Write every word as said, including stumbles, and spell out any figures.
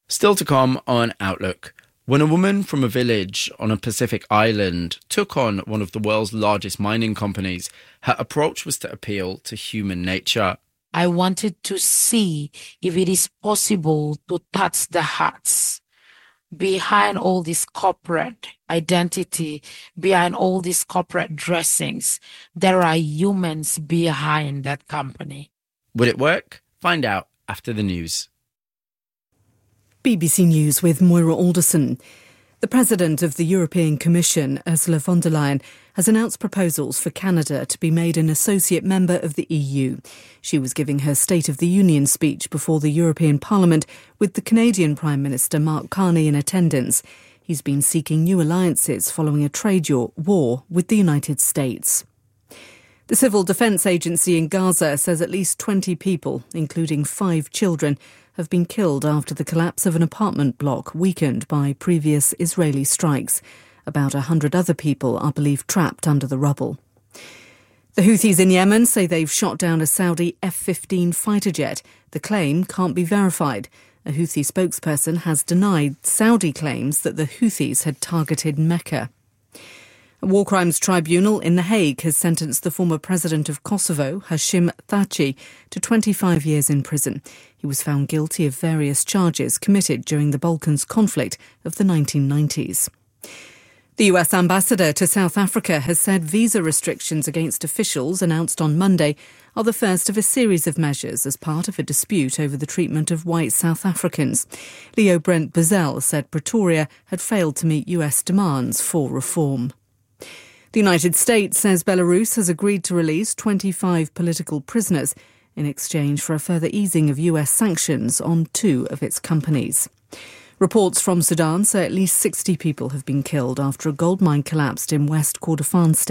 Still to come on Outlook. When a woman from a village on a Pacific island took on one of the world's largest mining companies, her approach was to appeal to human nature. I wanted to see if it is possible to touch the hearts behind all this corporate identity, behind all these corporate dressings. There are humans behind that company. Would it work? Find out after the news. B B C News with Moira Alderson. The President of the European Commission, Ursula von der Leyen, has announced proposals for Canada to be made an associate member of the E U. She was giving her State of the Union speech before the European Parliament with the Canadian Prime Minister Mark Carney in attendance. He's been seeking new alliances following a trade war with the United States. The Civil Defence Agency in Gaza says at least twenty people, including five children, have been killed after the collapse of an apartment block weakened by previous Israeli strikes. About a hundred other people are believed trapped under the rubble. The Houthis in Yemen say they've shot down a Saudi F fifteen fighter jet. The claim can't be verified. A Houthi spokesperson has denied Saudi claims that the Houthis had targeted Mecca. A war crimes tribunal in The Hague has sentenced the former president of Kosovo, Hashim Thaçi, to twenty-five years in prison. He was found guilty of various charges committed during the Balkans conflict of the nineteen nineties. The U S ambassador to South Africa has said visa restrictions against officials announced on Monday are the first of a series of measures as part of a dispute over the treatment of white South Africans. Leo Brent Bozell said Pretoria had failed to meet U S demands for reform. The United States says Belarus has agreed to release twenty-five political prisoners in exchange for a further easing of U S sanctions on two of its companies. Reports from Sudan say at least sixty people have been killed after a gold mine collapsed in West Kordofan state.